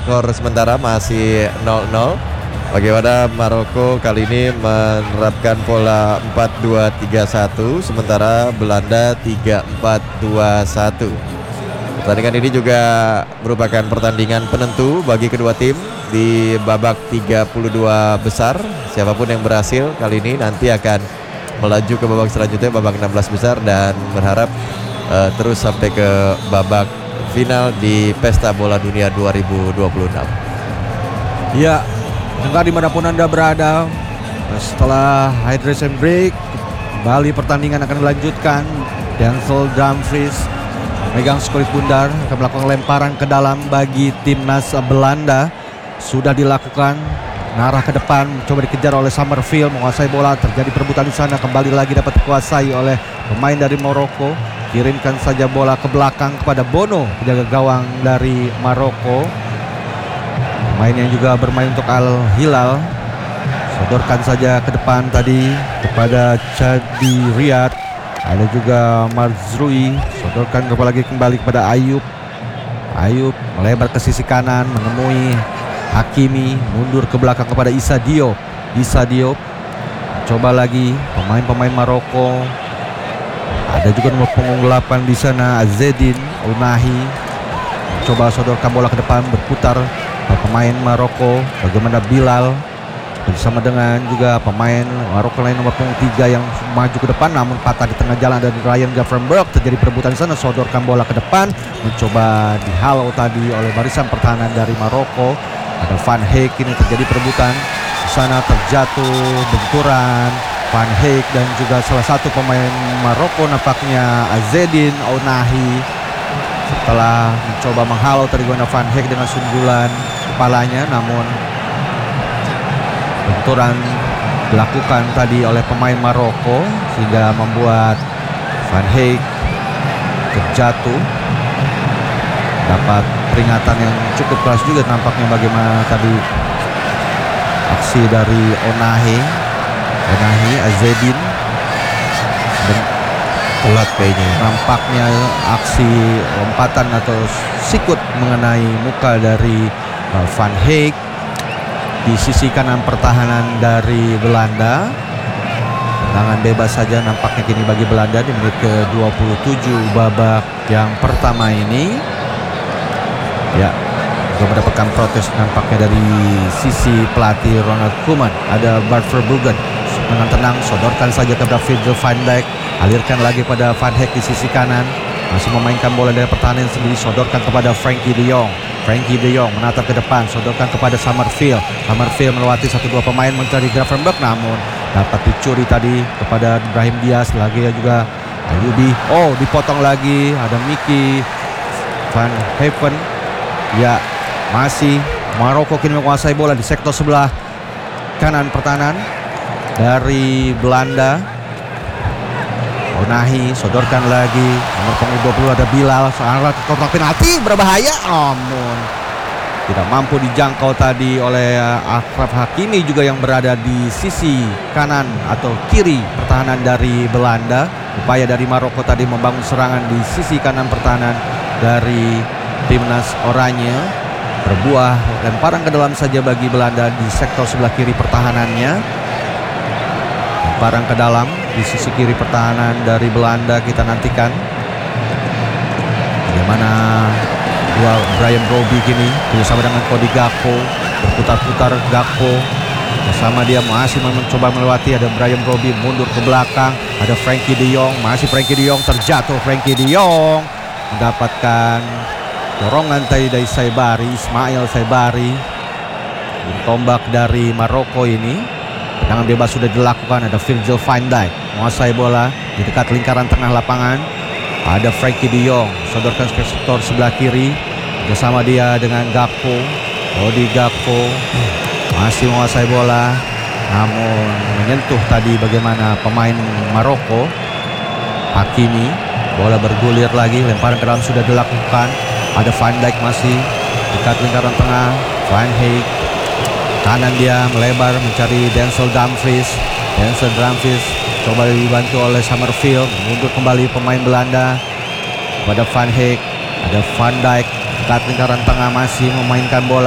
skor sementara masih 0-0. Bagaimana Maroko kali ini menerapkan pola 4-2-3-1, sementara Belanda 3-4-2-1. Pertandingan ini juga merupakan pertandingan penentu bagi kedua tim di babak 32 besar. Siapapun yang berhasil kali ini nanti akan melaju ke babak selanjutnya, babak 16 besar, dan berharap terus sampai ke babak final di Pesta Bola Dunia 2026. Ya, dengar dimanapun Anda berada, setelah hydration break kembali pertandingan akan dilanjutkan. Denzel Dumfries memegang skulit bundar, akan melakukan lemparan ke dalam bagi timnas Belanda. Sudah dilakukan, mengarah ke depan, coba dikejar oleh Summerfield, menguasai bola, terjadi perebutan di sana, kembali lagi dapat dikuasai oleh pemain dari Maroko. Kirimkan saja bola ke belakang kepada Bono, penjaga gawang dari Maroko. Pemain yang juga bermain untuk Al Hilal. Sodorkan saja ke depan tadi kepada Chadi Riyad. Ada juga Marzrui. Sodorkan kembali kepada Ayub. Ayub melebar ke sisi kanan, menemui Hakimi, mundur ke belakang kepada Issa Diop. Issa Diop coba lagi pemain-pemain Maroko. Ada juga nomor punggung 8 di sana, Azzedine Ounahi. Coba sodorkan bola ke depan, berputar pemain Maroko. Bagaimana Bilal bersama dengan juga pemain Maroko lain nomor punggung 3 yang maju ke depan, namun patah di tengah jalan dari Ryan Gravenberch. Terjadi perebutan di sana, sodorkan bola ke depan, mencoba dihalau tadi oleh barisan pertahanan dari Maroko. Ada Van Heek, ini terjadi perebutan di sana, terjatuh, benturan Van Heek dan juga salah satu pemain Maroko nampaknya Azzedine Ounahi. Setelah mencoba menghalau tadi Van Heek dengan sundulan kepalanya, namun benturan dilakukan tadi oleh pemain Maroko sehingga membuat Van Heek terjatuh. Dapat peringatan yang cukup keras juga nampaknya, bagaimana tadi aksi dari Ounahi, Azzedine, dan telat kayaknya. nampaknya aksi lompatan atau sikut mengenai muka dari Van Heek di sisi kanan pertahanan dari Belanda. Tendangan bebas saja nampaknya kini bagi Belanda di menit ke-27 babak yang pertama ini. Ya, juga mendapatkan protes nampaknya dari sisi pelatih Ronald Koeman. Ada Bart Verbruggen dengan tenang sodorkan saja kepada Virgil van Dijk, alirkan lagi pada Van Heek di sisi kanan, masih memainkan bola dari pertahanan sendiri, sodorkan kepada Frenkie de Jong. Frenkie de Jong menatap ke depan, sodorkan kepada Summerfield. Summerfield melewati 1-2 pemain mencari Gravenberch, namun dapat dicuri tadi kepada Brahim Diaz. Lagi juga Ayubi, oh dipotong lagi, ada Mickey Van Haven. Ya, masih Maroko kini menguasai bola di sektor sebelah kanan pertahanan dari Belanda. Ounahi sodorkan lagi, nomor punggung 20 ada Bilal, soal kotak penalti berbahaya, namun tidak mampu dijangkau tadi oleh Achraf Hakimi juga yang berada di sisi kanan atau kiri pertahanan dari Belanda. Upaya dari Maroko tadi membangun serangan di sisi kanan pertahanan dari timnas Oranye, berbuah lemparan ke dalam saja bagi Belanda di sektor sebelah kiri pertahanannya. Lemparan ke dalam di sisi kiri pertahanan dari Belanda, kita nantikan bagaimana Brian Brobby kini bersama dengan Cody Gakpo, berputar-putar Gakpo bersama dia masih mencoba melewati. Ada Brian Brobby mundur ke belakang, ada Frenkie de Jong, masih Frenkie de Jong, terjatuh Frenkie de Jong, mendapatkan dorongan tadi dari Ismail Saibari, tombak dari Maroko ini. Tendangan bebas sudah dilakukan, ada Virgil van Dijk menguasai bola di dekat lingkaran tengah lapangan. Ada Frenkie de Jong, sodorkan ke sektor sebelah kiri bersama dia dengan Gakpo. Cody Gakpo masih menguasai bola, namun menyentuh tadi bagaimana pemain Maroko, Hakimi. Bola bergulir lagi, lemparan ke dalam sudah dilakukan. Ada Van Dijk masih dekat lingkaran tengah. Van Heek kanan, dia melebar mencari Denzel Dumfries. Denzel Dumfries coba dibantu oleh Summerfield, mundur kembali pemain Belanda pada Van Heek. Ada Van Dijk dekat lingkaran tengah masih memainkan bola.